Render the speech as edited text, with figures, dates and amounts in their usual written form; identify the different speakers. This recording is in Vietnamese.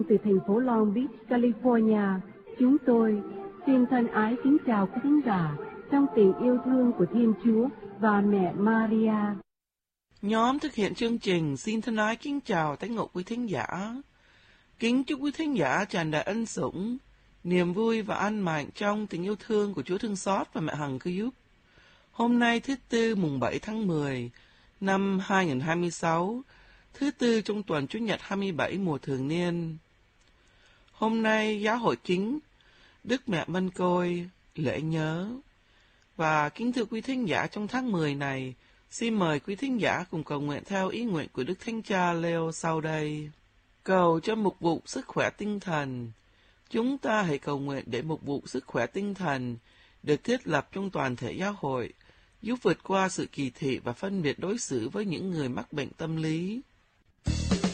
Speaker 1: Từ thành phố Long Beach, California, chúng tôi xin thân ái kính chào quý khán giả trong tình yêu thương của Thiên Chúa và mẹ Maria.
Speaker 2: Nhóm thực hiện chương trình xin thân ái kính chào tất ngộ quý thính giả. Kính chúc quý thính giả tràn đầy ân sủng, niềm vui và an mạnh trong tình yêu thương của Chúa thương xót và mẹ Hằng cứu giúp. Hôm nay thứ Tư mùng 7 tháng 10 năm 2026, thứ Tư trong tuần Chủ nhật 27 mùa thường niên. Hôm nay giáo hội kính Đức Mẹ Mân Côi lễ nhớ. Và kính thưa quý thính giả, trong tháng 10 này, xin mời quý thính giả cùng cầu nguyện theo ý nguyện của Đức Thánh Cha Leo sau đây. Cầu cho mục vụ sức khỏe tinh thần. Chúng ta hãy cầu nguyện để mục vụ sức khỏe tinh thần được thiết lập trong toàn thể giáo hội, giúp vượt qua sự kỳ thị và phân biệt đối xử với những người mắc bệnh tâm lý.